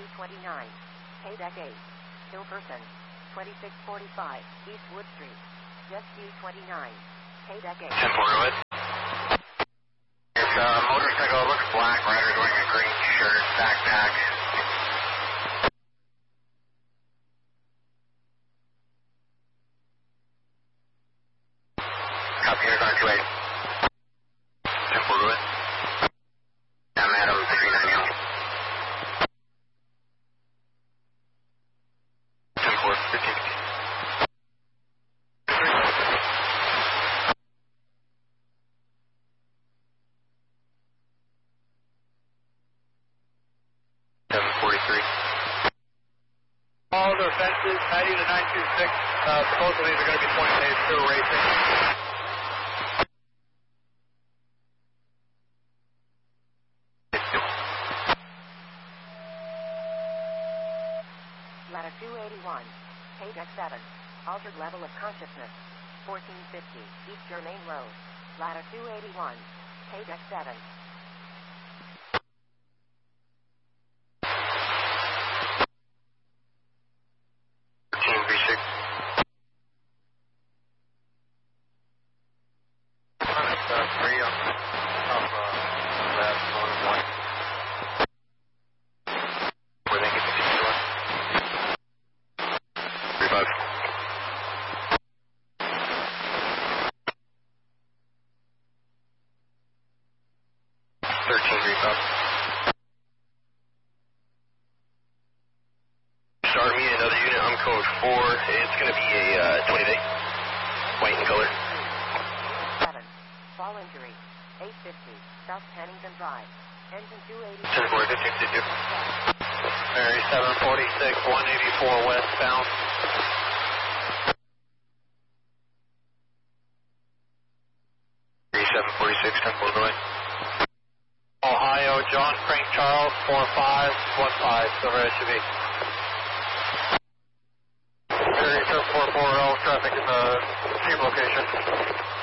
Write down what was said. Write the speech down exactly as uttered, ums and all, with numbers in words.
twenty-nine, K deck eight, Hilperson, twenty-six forty-five, East Wood Street, Jet Q twenty-nine, K deck eight. ten four, go ahead. It's a motorcycle, looks black, rider's wearing a green shirt, backpack. Copy, you're going to eight. ten four, go ahead. I'm Adam, three nine L. ten four, fifteen. seven forty-three. All the fences, ninety to nine two six, uh, both of these are going to be point days through racing. Ladder two eighty-one, K deck seven, altered level of consciousness, fourteen fifty, East Germain Road, Ladder two eighty-one, K deck seven. thirteen three six. That's uh, three on top uh, left, one, one. Where they get the fifty one. three five. thirteen three five. Start me another unit, I'm code four. It's going to be a uh, twenty day. White in color. seven, fall injury, eight fifty, South Pennington Drive, engine two eighty. ten four, fifteen fifty-two. Mary seven forty-six, one eighty-four westbound. seven forty-six, ten four, go ahead. Ohio, John Frank Charles, four five one five, Silver S U V. Area seven four four L, traffic in the same location.